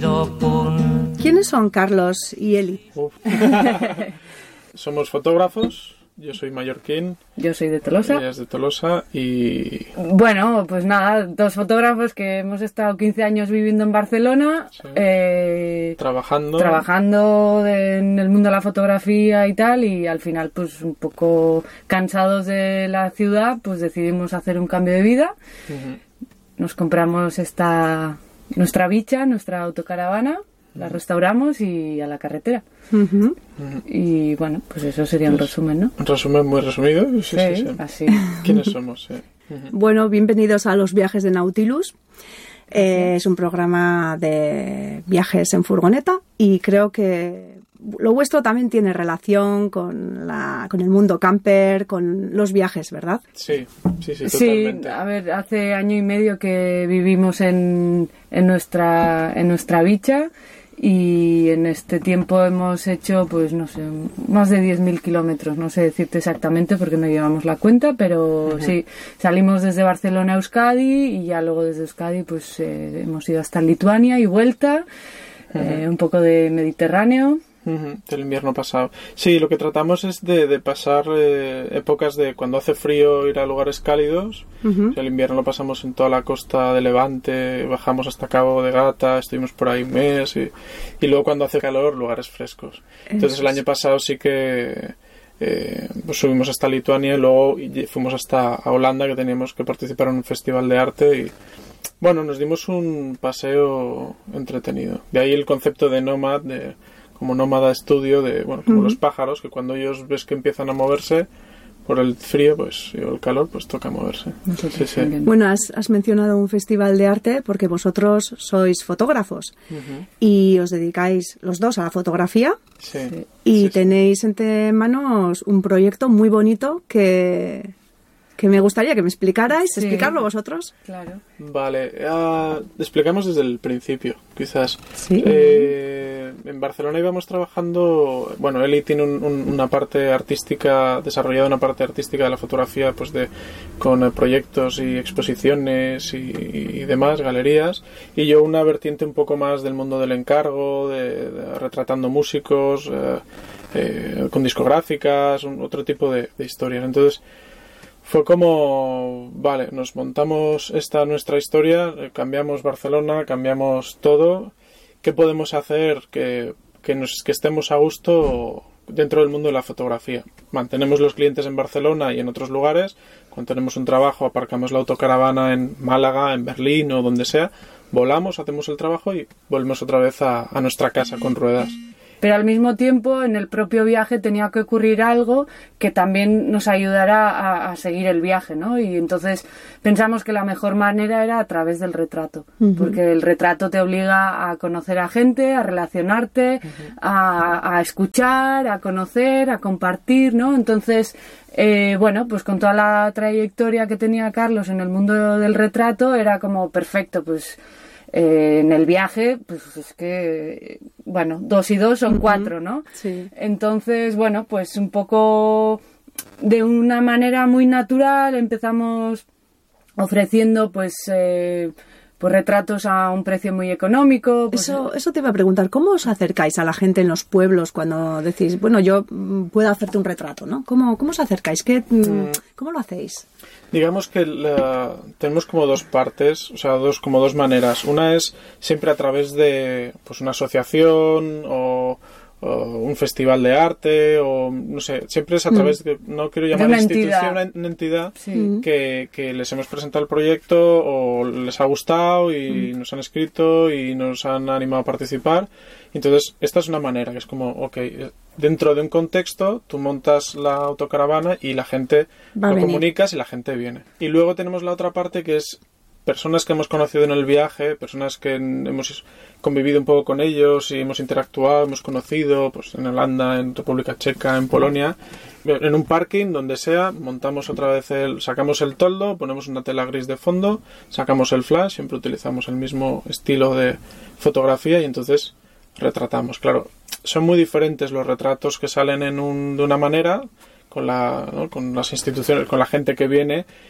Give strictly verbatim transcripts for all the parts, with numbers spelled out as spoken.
piropun. ¿Quiénes son Carlos y Eli? Somos fotógrafos. Yo soy mallorquín. Yo soy de Tolosa. Ella es de Tolosa y... Bueno, pues nada, dos fotógrafos que hemos estado quince años viviendo en Barcelona. Sí. Eh, Trabajando. Trabajando de, en el mundo de la fotografía y tal. Y al final, pues un poco cansados de la ciudad, pues decidimos hacer un cambio de vida. Uh-huh. Nos compramos esta nuestra bicha, nuestra autocaravana. La restauramos y a la carretera. Uh-huh. Uh-huh. Y bueno, pues eso sería un resumen, ¿no? Un resumen muy resumido. Sí, sí, sí, sí. Así. ¿Quiénes somos? Sí. Uh-huh. Bueno, bienvenidos a los viajes de Nautilus. Eh, es un programa de viajes en furgoneta y creo que lo vuestro también tiene relación con la con el mundo camper, con los viajes, ¿verdad? Sí, sí, sí, totalmente. Sí, a ver, hace año y medio que vivimos en, en nuestra en nuestra bicha. Y en este tiempo hemos hecho, pues no sé, más de diez mil kilómetros, no sé decirte exactamente porque no llevamos la cuenta, pero uh-huh. sí, salimos desde Barcelona a Euskadi y ya luego desde Euskadi pues eh, hemos ido hasta Lituania y vuelta, uh-huh. eh, un poco de Mediterráneo. Uh-huh, del invierno pasado. Sí, lo que tratamos es de, de pasar eh, épocas de cuando hace frío ir a lugares cálidos. Uh-huh. O sea, el invierno lo pasamos en toda la costa de Levante, bajamos hasta Cabo de Gata, estuvimos por ahí un mes y, y luego cuando hace calor lugares frescos. Entonces el año pasado sí que eh, pues subimos hasta Lituania y luego fuimos hasta a Holanda, que teníamos que participar en un festival de arte y bueno, nos dimos un paseo entretenido. De ahí el concepto de nómad, de como nómada estudio, de bueno, como uh-huh. los pájaros, que cuando ellos ves que empiezan a moverse por el frío, pues, o el calor, pues toca moverse. Sí, sí. Bueno, has, has mencionado un festival de arte porque vosotros sois fotógrafos uh-huh. y os dedicáis los dos a la fotografía sí. y sí, tenéis sí. entre manos un proyecto muy bonito que... que me gustaría que me explicarais, sí. explicarlo vosotros. Claro. Vale, uh, explicamos desde el principio, quizás. Sí. Eh, en Barcelona íbamos trabajando, bueno, Eli tiene un, un, una parte artística, desarrollado una parte artística de la fotografía, pues de con eh, proyectos y exposiciones y, y demás, galerías, y yo una vertiente un poco más del mundo del encargo, de, de retratando músicos, eh, eh, con discográficas, un, otro tipo de, de historias. Entonces fue como, vale, nos montamos esta nuestra historia, cambiamos Barcelona, cambiamos todo. ¿Qué podemos hacer que, que, nos, que estemos a gusto dentro del mundo de la fotografía? Mantenemos los clientes en Barcelona y en otros lugares. Cuando tenemos un trabajo, aparcamos la autocaravana en Málaga, en Berlín o donde sea. Volamos, hacemos el trabajo y volvemos otra vez a, a nuestra casa con ruedas. Pero al mismo tiempo, en el propio viaje tenía que ocurrir algo que también nos ayudara a, a seguir el viaje, ¿no? Y entonces pensamos que la mejor manera era a través del retrato, uh-huh. porque el retrato te obliga a conocer a gente, a relacionarte, uh-huh. a, a escuchar, a conocer, a compartir, ¿no? Entonces, eh, bueno, pues con toda la trayectoria que tenía Carlos en el mundo del retrato, era como perfecto, pues... Eh, en el viaje, pues es que, bueno, dos y dos son uh-huh. cuatro, ¿no? Sí. Entonces, bueno, pues un poco de una manera muy natural empezamos ofreciendo, pues, eh, pues retratos a un precio muy económico. Pues... Eso, eso te iba a preguntar, ¿cómo os acercáis a la gente en los pueblos cuando decís, bueno, yo puedo hacerte un retrato, ¿no? ¿Cómo, cómo os acercáis? ¿Qué, mm. ¿Cómo lo hacéis? Digamos que la, tenemos como dos partes, o sea, dos como dos maneras. Una es siempre a través de pues una asociación o, o un festival de arte o no sé, siempre es a través de, no quiero llamar una institución, entidad, una entidad sí. que, que les hemos presentado el proyecto o les ha gustado y mm. nos han escrito y nos han animado a participar. Entonces, esta es una manera, que es como, ok, dentro de un contexto, tú montas la autocaravana y la gente lo comunicas y la gente viene. Y luego tenemos la otra parte que es personas que hemos conocido en el viaje, personas que hemos convivido un poco con ellos y hemos interactuado, hemos conocido, pues en Holanda, en República Checa, en Polonia, en un parking, donde sea, montamos otra vez el, sacamos el toldo, ponemos una tela gris de fondo, sacamos el flash, siempre utilizamos el mismo estilo de fotografía y entonces retratamos. Claro, son muy diferentes los retratos que salen en un, de una manera con la, ¿no? con las instituciones, con la gente que viene,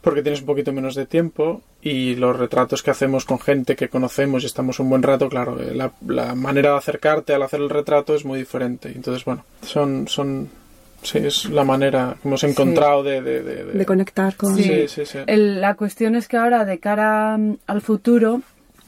porque tienes un poquito menos de tiempo, y los retratos que hacemos con gente que conocemos y estamos un buen rato, claro, la, la manera de acercarte al hacer el retrato es muy diferente. Entonces, bueno, son... son sí, es la manera que hemos encontrado sí. de, de, de, de... de conectar con... Sí, sí, sí, sí. El, la cuestión es que ahora, de cara al futuro,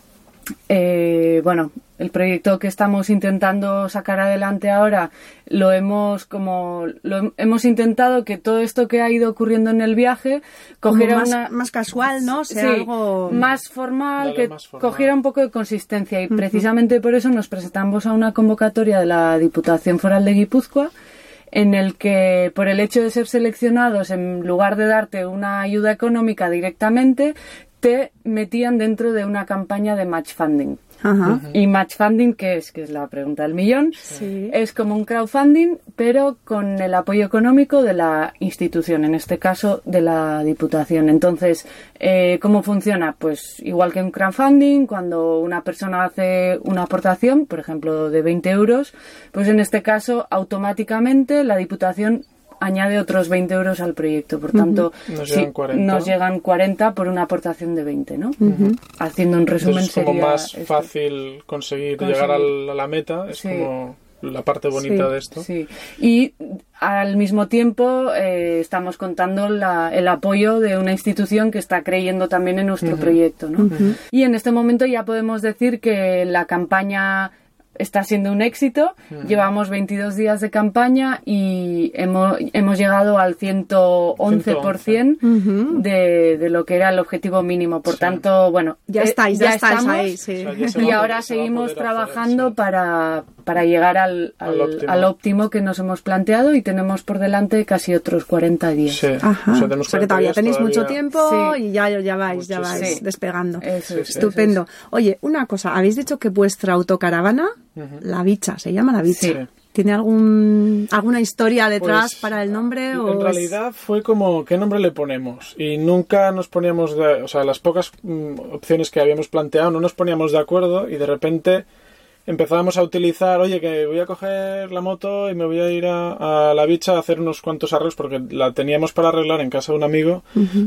eh, bueno, el proyecto que estamos intentando sacar adelante ahora, lo hemos como lo hemos intentado que todo esto que ha ido ocurriendo en el viaje cogiera más, una más casual, ¿no? Sea sí, algo más formal, Dale, que más formal. cogiera un poco de consistencia, y Uh-huh. precisamente por eso nos presentamos a una convocatoria de la Diputación Foral de Guipúzcoa, en el que, por el hecho de ser seleccionados, en lugar de darte una ayuda económica directamente, te metían dentro de una campaña de match funding. Ajá. Uh-huh. Y match funding, ¿qué es? Que es la pregunta del millón. Sí. Es como un crowdfunding, pero con el apoyo económico de la institución, en este caso de la Diputación. Entonces, eh, ¿cómo funciona? Pues igual que un crowdfunding, cuando una persona hace una aportación, por ejemplo, de veinte euros, pues en este caso, automáticamente la Diputación añade otros veinte euros al proyecto. Por tanto, uh-huh. nos, sí, llegan cuarenta. nos llegan cuarenta por una aportación de veinte, ¿no? Uh-huh. Haciendo un resumen, Entonces es como sería más esto. fácil conseguir, Conseguir. llegar al, a la meta, es Sí. como la parte bonita Sí, de esto. Sí, y al mismo tiempo eh, estamos contando la, el apoyo de una institución que está creyendo también en nuestro Uh-huh. proyecto, ¿no? Uh-huh. Y en este momento ya podemos decir que la campaña está siendo un éxito. Uh-huh. Llevamos veintidós días de campaña y hemos, hemos llegado al ciento once por ciento Uh-huh. de, de lo que era el objetivo mínimo. Por Sí. tanto, bueno, Ya eh, estáis, ya, estáis estamos. ahí, sí. O sea, ya se Y va a ahora poder- se va a seguimos poder hacer, trabajando sí. para, para llegar al, al, Al óptimo. al óptimo que nos hemos planteado, y tenemos por delante casi otros cuarenta días. Sí. Ajá. O O sea, sea, tenemos que todavía días tenéis mucho todavía. tiempo Sí. y ya, ya vais, ya Muchísimo. vais Sí. despegando. Eso Sí, es, sí. eso Estupendo. es. Oye, una cosa, habéis dicho que vuestra autocaravana, Ujú. La Bicha, se llama La Bicha. Sí. ¿Tiene algún alguna historia detrás Pues, para el nombre? En o es- realidad fue como, ¿qué nombre le ponemos? Y nunca nos poníamos de... O sea, las pocas mm, opciones que habíamos planteado no nos poníamos de acuerdo, y de repente empezábamos a utilizar, oye, que voy a coger la moto y me voy a ir a, a La Bicha a hacer unos cuantos arreglos, porque la teníamos para arreglar en casa de un amigo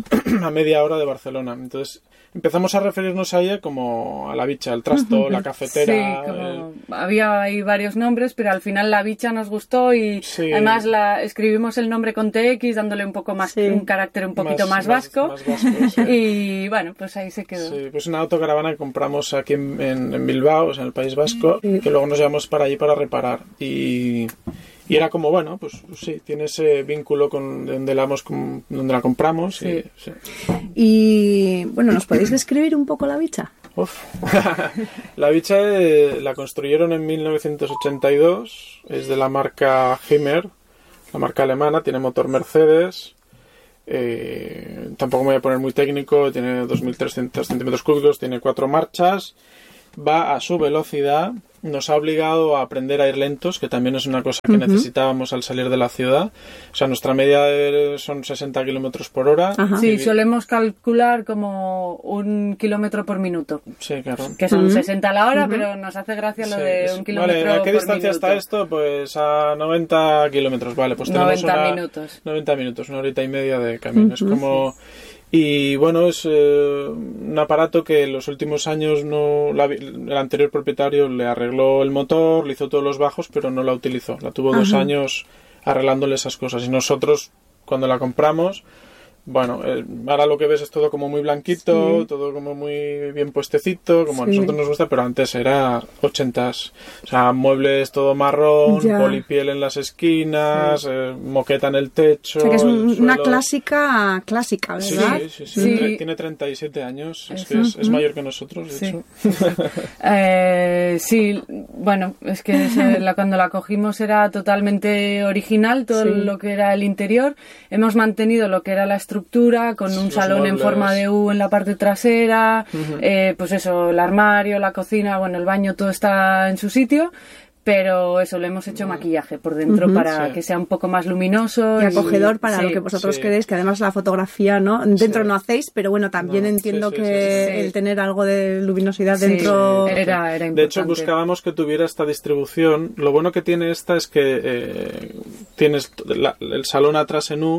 a media hora de Barcelona. Entonces empezamos a referirnos a ella como a La Bicha, el trasto, la cafetera... Sí, como había ahí varios nombres, pero al final La Bicha nos gustó, y Sí. además la escribimos el nombre con T X, dándole un poco más, Sí. un carácter un poquito más, vasco. más vasco, sí. Y bueno, pues ahí se quedó. Sí, pues una autocaravana que compramos aquí en, en- en Bilbao, o sea, en el País Vasco, que luego nos llevamos para allí para reparar. Y, y era como, bueno, pues sí, tiene ese vínculo con donde la, hemos com- donde la compramos. Y, sí. Y bueno, ¿nos podéis describir un poco La Bicha? Uf. La Bicha eh, la construyeron en mil novecientos ochenta y dos, es de la marca Himmer, la marca alemana, tiene motor Mercedes. Eh, tampoco me voy a poner muy técnico, tiene dos mil trescientos centímetros cúbicos, tiene cuatro marchas, va a su velocidad, nos ha obligado a aprender a ir lentos, que también es una cosa que Ujú. necesitábamos al salir de la ciudad. O sea, nuestra media de- son sesenta kilómetros por hora. Ajá. Sí, Y- solemos calcular como un kilómetro por minuto, Sí, claro. que son Ujú. sesenta a la hora, Ujú. pero nos hace gracia lo Sí, de es- un kilómetro Vale, ¿a qué por distancia minuto. está esto? Pues a noventa kilómetros, vale, pues tenemos noventa una- minutos. noventa minutos, una horita y media de camino. Es como... Y bueno, es eh, un aparato que en los últimos años no la- el anterior propietario le arregló el motor, le hizo todos los bajos, pero no la utilizó. La tuvo dos Ajá. años arreglándole esas cosas. Y nosotros, cuando la compramos, bueno, eh, ahora lo que ves es todo como muy blanquito, Sí. todo como muy bien puestecito, como a Sí. nosotros nos gusta, pero antes era ochentas. O sea, muebles todo marrón, Ya. polipiel en las esquinas, eh, moqueta en el techo. O sea que es un- el una suelo. clásica, clásica, Sí, ¿verdad? sí, sí, sí. Sí. Tre- Tiene treinta y siete años, es, Eso. que es, es mayor que nosotros, de Sí. hecho. Eh, sí, bueno, es que se- la- cuando la cogimos era totalmente original, todo Sí. lo que era el interior. Hemos mantenido lo que era la estructura, con un Los salón en muebles. forma de U en la parte trasera, eh, pues eso, el armario, la cocina, bueno, el baño, todo está en su sitio. Pero eso, le hemos hecho maquillaje por dentro Ujú. para Sí. que sea un poco más luminoso. Y acogedor para sí. lo que vosotros Sí. queréis, que además la fotografía, ¿no? Dentro Sí. no hacéis, pero bueno, también No, entiendo sí, sí, que sí, sí, sí. el tener algo de luminosidad Sí, dentro... era, era importante. De hecho, buscábamos que tuviera esta distribución. Lo bueno que tiene esta es que eh, tienes la- el salón atrás en U, que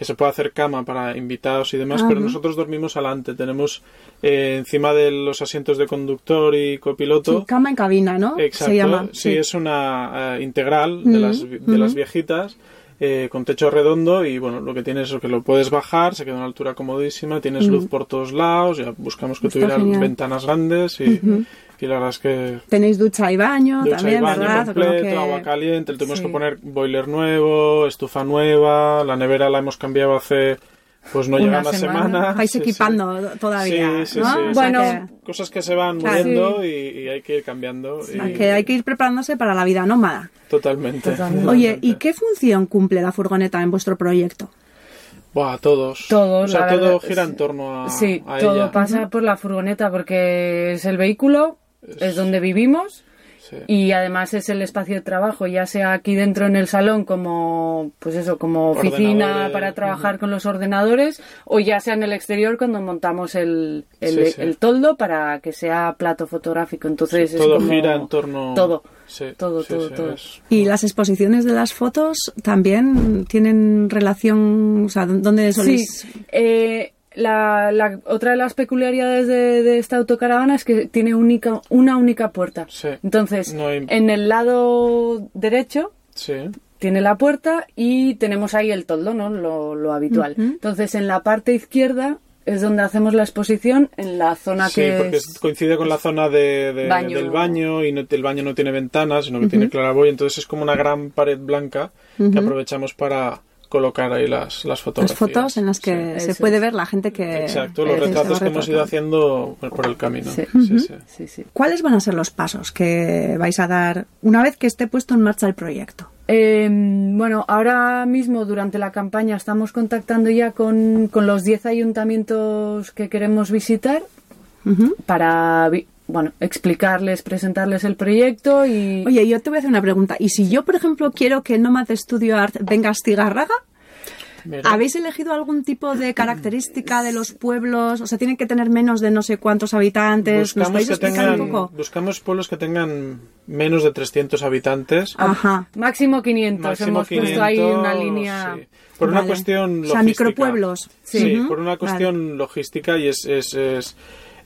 que se puede hacer cama para invitados y demás, Ajá. pero nosotros dormimos adelante. Tenemos eh, encima de los asientos de conductor y copiloto. Sí, cama en cabina, ¿no? Exacto. Se llama. Sí, Sí, es una uh, integral de, Mm, las, de mm. las viejitas. Eh, con techo redondo y bueno, lo que tienes es que lo puedes bajar, se queda a una altura comodísima, tienes Mm. luz por todos lados, ya buscamos que Está tuviera genial. ventanas grandes y, Ujú. y la verdad es que Tenéis ducha y baño ducha también, y baño ¿verdad? completo, Como que- agua caliente, le tuvimos Sí. que poner boiler nuevo, estufa nueva, la nevera la hemos cambiado hace pues no Una llega una semana. semana. Estáis Sí, sí. equipando todavía, Sí, sí, ¿no? sí. O sea Bueno, que- Cosas que se van Claro. muriendo y, y hay que ir cambiando. o sea y- que hay que ir preparándose para la vida nómada. Totalmente. Totalmente. Oye, ¿y qué función cumple la furgoneta en vuestro proyecto? Buah, todos. Todos, O sea, la todo verdad, gira sí. en torno a, Sí, a todo ella. pasa por la furgoneta porque es el vehículo, es donde vivimos. Sí. Y además es el espacio de trabajo, ya sea aquí dentro en el salón como, pues eso, como oficina Ordenadores, para trabajar con los ordenadores, o ya sea en el exterior cuando montamos el, el, Sí, sí. el toldo para que sea plato fotográfico. Entonces Sí, es todo como gira en torno. todo, Sí, todo, sí, todo, sí, todo. es- ¿Y las exposiciones de las fotos también tienen relación? O sea, ¿dónde Sí, soléis? eh, la, la- otra de las peculiaridades de, de esta autocaravana es que tiene única, una única puerta. Sí. Entonces, No hay- en el lado derecho Sí. tiene la puerta y tenemos ahí el toldo, ¿no? Lo, lo habitual. Ujú. Entonces, en la parte izquierda es donde hacemos la exposición, en la zona Sí, que porque es... coincide con la zona de, de- Baño. del baño y no, el baño no tiene ventanas, sino que tiene claraboya, entonces es como una gran pared blanca que aprovechamos para colocar ahí las, las Las fotografías. fotos en las que Sí. se Eso puede es. ver la gente que... Exacto, los Eso es, retratos se que va hemos ido retratando. haciendo por el camino. Sí. Sí, sí. Sí, sí. ¿Cuáles van a ser los pasos que vais a dar una vez que esté puesto en marcha el proyecto? Eh, bueno, ahora mismo durante la campaña estamos contactando ya con, con los diez ayuntamientos que queremos visitar Ujú. para vi- bueno, explicarles, presentarles el proyecto y... Oye, yo te voy a hacer una pregunta. ¿Y si yo, por ejemplo, quiero que Nomad Studio Art venga a Astigarraga? Mira, ¿Habéis elegido algún tipo de característica de los pueblos? O sea, tienen que tener menos de no sé cuántos habitantes. ¿Nos buscamos, podéis que explicar tengan, un poco? buscamos pueblos que tengan menos de trescientos habitantes. Ajá. Máximo quinientos, Máximo hemos puesto ahí quinientos, una línea... sí. Por una Vale. cuestión O logística. sea, micropueblos. Sí, Sí. Ujú. por una cuestión logística y es... es, es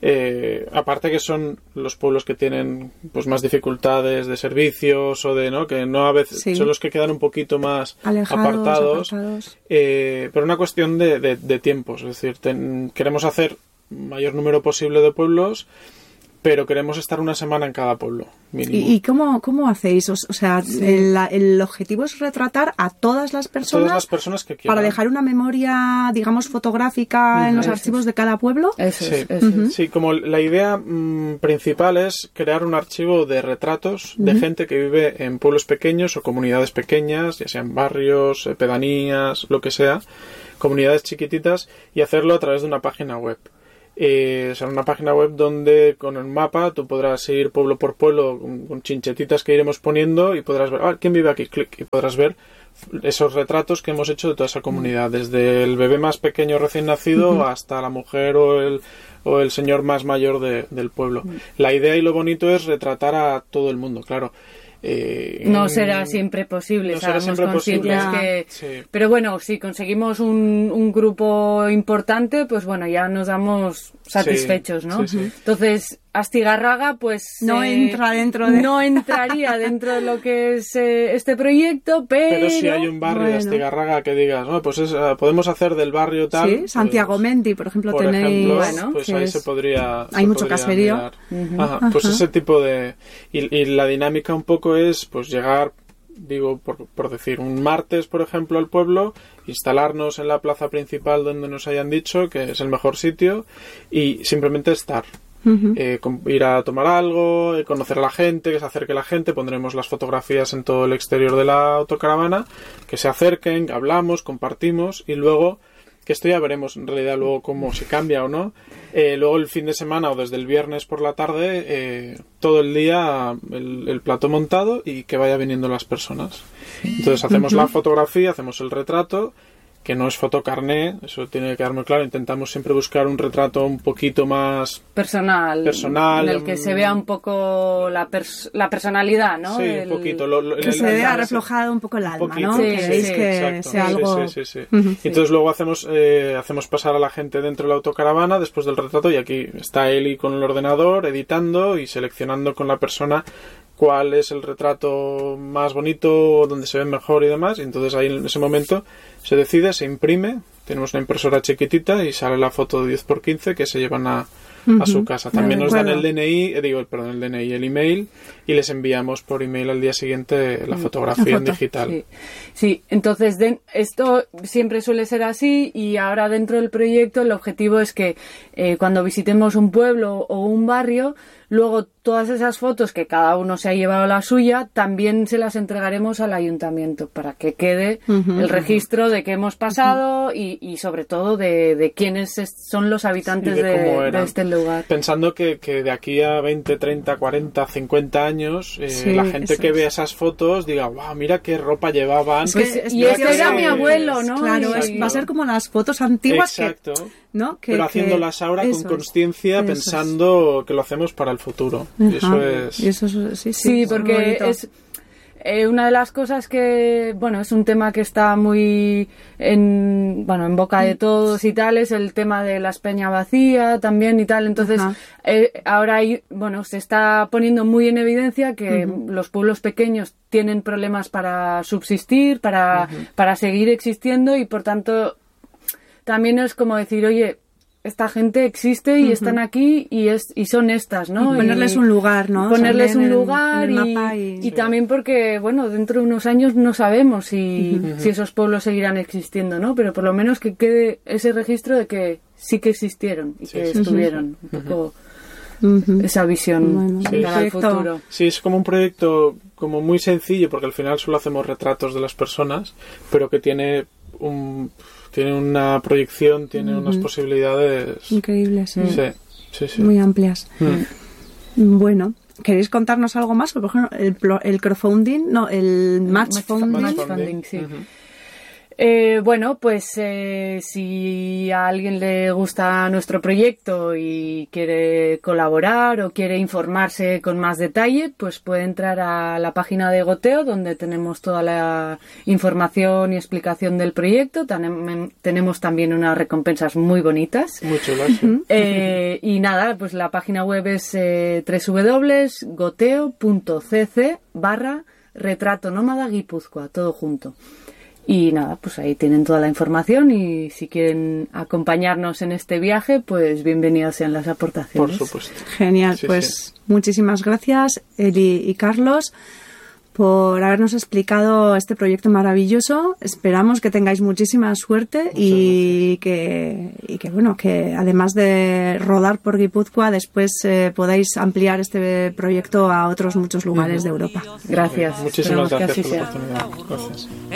eh, aparte que son los pueblos que tienen pues más dificultades de servicios o de no que no a veces Sí. son los que quedan un poquito más Alejados, apartados, apartados. eh, pero una cuestión de, de, de tiempos, es decir, ten- queremos hacer mayor número posible de pueblos, pero queremos estar una semana en cada pueblo mínimo. ¿Y, y cómo, cómo hacéis? O, o sea, el, la- el objetivo es retratar a todas las personas, Todas las personas que quieran. para dejar una memoria, digamos, fotográfica en los Eso archivos de cada pueblo. Eso Sí, es, eso es. sí, como la idea mm, principal es crear un archivo de retratos de gente que vive en pueblos pequeños o comunidades pequeñas, ya sean barrios, eh, pedanías, lo que sea, comunidades chiquititas, y hacerlo a través de una página web. Eh, será una página web donde con el mapa tú podrás ir pueblo por pueblo con, con chinchetitas que iremos poniendo y podrás ver, ah, ¿quién vive aquí? Clic, y podrás ver esos retratos que hemos hecho de toda esa comunidad, desde el bebé más pequeño recién nacido uh-huh. hasta la mujer o el, o el señor más mayor de, del pueblo. Uh-huh. La idea y lo bonito es retratar a todo el mundo, claro. Eh, no será siempre posible, no será sabemos siempre conscientes posible. que... Sí. Pero bueno, si conseguimos un, un grupo importante, pues bueno, ya nos damos satisfechos, sí, ¿no? Sí, sí. Entonces, Astigarraga, pues... No eh, entra dentro de... No entraría dentro de lo que es eh, este proyecto, pero... Pero si hay un barrio bueno. de Astigarraga que digas, no, pues es, uh, podemos hacer del barrio tal... Sí, pues, Santiago Menti, por ejemplo, por tenéis... ejemplo, bueno, pues que ahí es- se podría... Hay se mucho podría caserío. mirar. Ujú. Ajá, pues Ajá. ese tipo de... Y, y la dinámica un poco es, pues llegar, digo, por, por decir, un martes, por ejemplo, al pueblo, instalarnos en la plaza principal donde nos hayan dicho que es el mejor sitio y simplemente estar. Ujú. Eh, com- ir a tomar algo, eh, conocer a la gente, que se acerque la gente, pondremos las fotografías en todo el exterior de la autocaravana, que se acerquen, hablamos, compartimos y luego, que esto ya veremos en realidad luego cómo si cambia o no, eh, luego el fin de semana o desde el viernes por la tarde, eh, todo el día el, el plato montado y que vaya viniendo las personas. Entonces hacemos la fotografía, hacemos el retrato, que no es fotocarné, eso tiene que quedar muy claro. Intentamos siempre buscar un retrato un poquito más personal, personal en el que se vea un poco la, pers la personalidad, ¿no? Sí, el... un poquito. Lo, lo, que el, se vea el, reflejado un poco el alma, poquito, ¿no? Sí, Queréis sí, que exacto. sea sí, algo... Sí, sí, sí. Uh-huh. Y entonces luego hacemos eh, hacemos pasar a la gente dentro de la autocaravana después del retrato, y aquí está Eli con el ordenador editando y seleccionando con la persona cuál es el retrato más bonito, donde se ve mejor y demás, y entonces ahí en ese momento se decide, se imprime, tenemos una impresora chiquitita y sale la foto de diez por quince que se llevan a, uh-huh. a su casa. También nos dan el D N I, eh, digo, perdón, el D N I, el email, y les enviamos por email al día siguiente la fotografía la foto. en digital. Sí, sí. Entonces de, esto siempre suele ser así, y ahora dentro del proyecto el objetivo es que eh, cuando visitemos un pueblo o un barrio, luego todas esas fotos que cada uno se ha llevado la suya, también se las entregaremos al ayuntamiento para que quede uh-huh, el registro de que hemos pasado uh-huh. y, y sobre todo de, de quiénes son los habitantes sí, de, de, de este lugar. Pensando que, que de aquí a veinte, treinta, cuarenta, cincuenta años, eh, sí, la gente que es. vea esas fotos diga, wow, mira qué ropa llevaban. Es que, pues, y este era mi abuelo, ¿no? Claro, y, es, va a ser como las fotos antiguas. Exacto. Que, ¿no? que, Pero haciéndolas ahora que, con consciencia, pensando es. que lo hacemos para el futuro. Ajá. Y eso es... Y eso es sí, sí, sí, porque es eh, una de las cosas que, bueno, es un tema que está muy en, bueno, en boca de todos y tal, es el tema de la Espeña vacía también y tal. Entonces, eh, ahora hay, bueno, se está poniendo muy en evidencia que uh-huh. los pueblos pequeños tienen problemas para subsistir, para, uh-huh. para seguir existiendo, y por tanto también es como decir, oye, esta gente existe y uh-huh. están aquí y es y son estas, ¿no? Y ponerles y un lugar, ¿no? Ponerles un el, lugar y, y, y también porque, bueno, dentro de unos años no sabemos si, uh-huh. si esos pueblos seguirán existiendo, ¿no? Pero por lo menos que quede ese registro de que sí que existieron y sí, que sí, estuvieron. Uh-huh. Un poco uh-huh. esa visión bueno, sí, para el futuro. Sí, es como un proyecto como muy sencillo, porque al final solo hacemos retratos de las personas, pero que tiene un... tiene una proyección, tiene uh-huh. unas posibilidades increíbles, sí. Sí, sí, sí. Muy amplias. Mm. Bueno, ¿queréis contarnos algo más? Por ejemplo, el, el crowdfunding, no, el match, match funding. Match funding, sí. Uh-huh. Eh, bueno, pues eh, si a alguien le gusta nuestro proyecto y quiere colaborar o quiere informarse con más detalle, pues puede entrar a la página de Goteo, donde tenemos toda la información y explicación del proyecto. Tenem- tenemos también unas recompensas muy bonitas. Muy chulas. ¿Sí? Eh, y nada, pues la página web es eh, doble u doble u doble u punto goteo punto c c barra retrato nómada Guipúzcoa, todo junto. Y nada, pues ahí tienen toda la información, y si quieren acompañarnos en este viaje, pues bienvenidos sean las aportaciones. Por supuesto. Genial, sí, pues sí. muchísimas gracias, Eli y Carlos, por habernos explicado este proyecto maravilloso. Esperamos que tengáis muchísima suerte y que, y que, bueno, que además de rodar por Guipúzcoa, después eh, podáis ampliar este proyecto a otros muchos lugares uh-huh. de Europa. Gracias. Muchísimas Esperamos gracias que así por la sea. oportunidad. Gracias.